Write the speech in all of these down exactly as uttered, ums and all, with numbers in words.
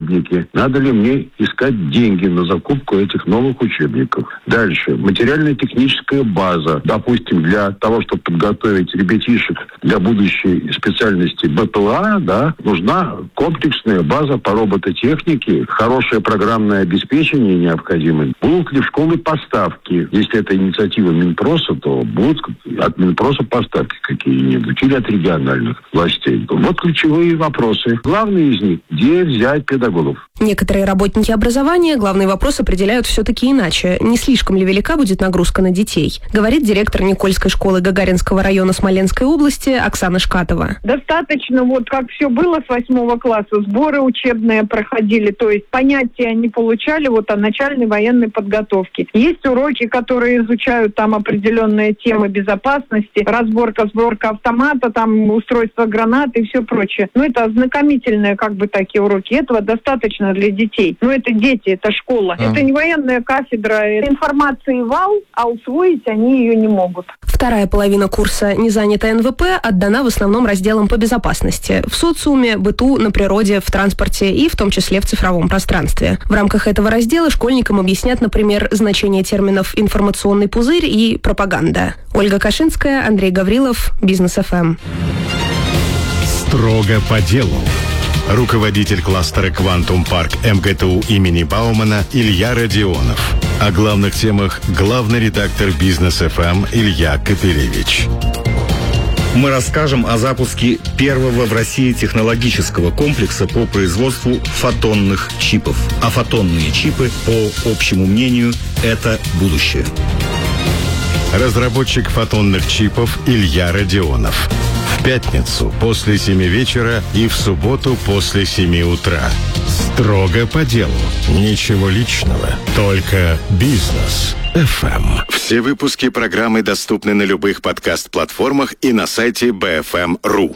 учебники. Надо ли мне искать деньги на закупку этих новых учебников? Дальше. Материально-техническая база. Допустим, для того, чтобы подготовить ребятишек для будущей специальности БПЛА, да, нужна комплексная база по робототехнике, хорошее программное обеспечение необходимо. Будут ли в школы поставки? Если это инициатива Минпроса, то будут от Минпроса поставки какие-нибудь или от региональных властей. Вот ключевые вопросы. Главный из них – где взять педагогов? Некоторые работники образования главный вопрос определяют все-таки иначе. Не слишком ли велика будет нагрузка на детей? Говорит директор Никольской школы Гагаринского района Смоленской области Оксана Шкатова. Достаточно, вот как все было с восьмого класса, сборы учебные проходили, то есть понятия они получали вот о начальной военной подготовке. Есть уроки, которые изучают там определенные темы безопасности, разборка, сборка автомата, там устройство гранат и все прочее. Ну, это ознакомительные как бы такие уроки. Этого достаточно для детей. Но это дети, это школа. А. Это не военная кафедра. Информации вал, а усвоить они ее не могут. Вторая половина курса «Не занята эн вэ пэ» отдана в основном разделам по безопасности. В социуме, быту, на природе, в транспорте и в том числе в цифровом пространстве. В рамках этого раздела школьникам объяснят, например, значение терминов «информационный пузырь» и «пропаганда». Ольга Кашинская, Андрей Гаврилов, Бизнес эф эм. Строго по делу. Руководитель кластера «Квантум Парк» эм гэ тэ у имени Баумана Илья Родионов. О главных темах главный редактор Бизнес эф эм Илья Капелевич. Мы расскажем о запуске первого в России технологического комплекса по производству фотонных чипов. А фотонные чипы, по общему мнению, это будущее. Разработчик фотонных чипов Илья Родионов. В пятницу после семи вечера и в субботу после семи утра. Строго по делу. Ничего личного. Только Бизнес эф эм. Все выпуски программы доступны на любых подкаст-платформах и на сайте би эф эм точка ру.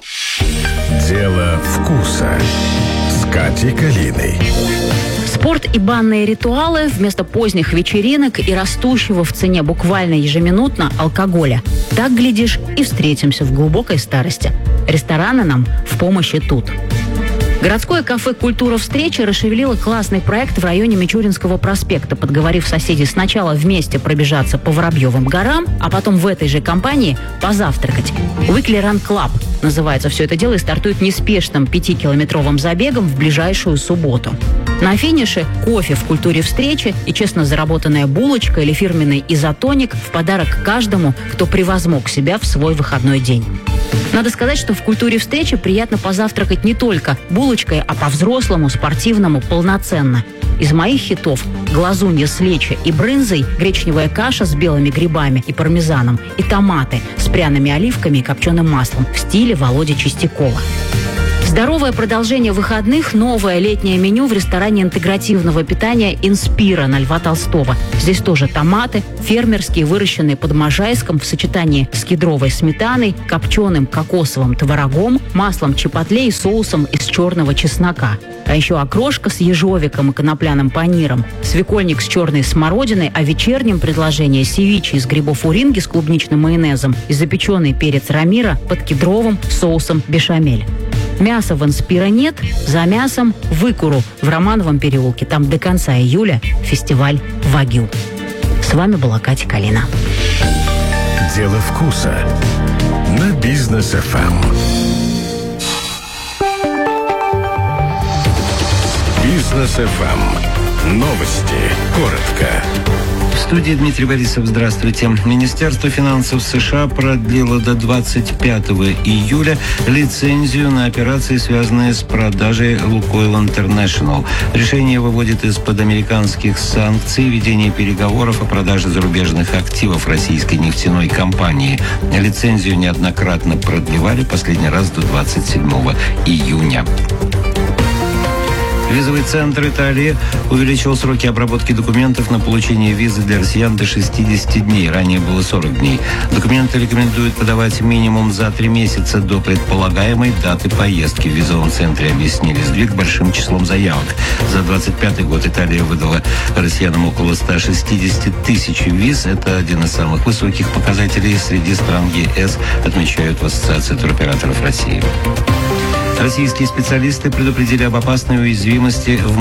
Дело вкуса. С Катей Калиной. Спорт и банные ритуалы вместо поздних вечеринок и растущего в цене буквально ежеминутно алкоголя. Так, глядишь, и встретимся в глубокой старости. Рестораны нам в помощи тут. Городское кафе «Культура встречи» расшевелило классный проект в районе Мичуринского проспекта, подговорив соседей сначала вместе пробежаться по Воробьевым горам, а потом в этой же компании позавтракать. «Weekly Run Club» называется все это дело и стартует неспешным пятикилометровым забегом в ближайшую субботу. На финише кофе в «Культуре встречи» и честно заработанная булочка или фирменный изотоник в подарок каждому, кто превозмог себя в свой выходной день. Надо сказать, что в «Культуре встречи» приятно позавтракать не только булочкой, а по-взрослому, спортивному, полноценно. Из моих хитов глазунья с лечо и брынзой, гречневая каша с белыми грибами и пармезаном и томаты с пряными оливками и копченым маслом в стиле Володи Чистякова. Здоровое продолжение выходных – новое летнее меню в ресторане интегративного питания «Инспира» на Льва Толстого. Здесь тоже томаты, фермерские, выращенные под Можайском в сочетании с кедровой сметаной, копченым кокосовым творогом, маслом чипотле и соусом из черного чеснока. А еще окрошка с ежовиком и конопляным паниром, свекольник с черной смородиной, а в вечернем предложении севичи из грибов уринги с клубничным майонезом и запеченный перец рамиро под кедровым соусом бешамель. Мяса в «Инспира» нет, за мясом в Икуру в Романовом переулке. Там до конца июля фестиваль «Вагю». С вами была Катя Калина. Дело вкуса на Бизнес эф эм. Бизнес эф эм. Новости. Коротко. В студии Дмитрий Борисов. Здравствуйте. Министерство финансов США продлило до двадцать пятого июля лицензию на операции, связанные с продажей Лукойл Интернешнл. Решение выводит из-под американских санкций ведение переговоров о продаже зарубежных активов российской нефтяной компании. Лицензию неоднократно продлевали, последний раз до двадцать седьмого июня. Визовый центр Италии увеличил сроки обработки документов на получение визы для россиян до шестидесяти дней. Ранее было сорок дней. Документы рекомендуют подавать минимум за три месяца до предполагаемой даты поездки. В визовом центре объяснили сдвиг большим числом заявок. За двадцать пятый год Италия выдала россиянам около ста шестидесяти тысяч виз. Это один из самых высоких показателей среди стран е эс, отмечают в Ассоциации туроператоров России. Российские специалисты предупредили об опасной уязвимости в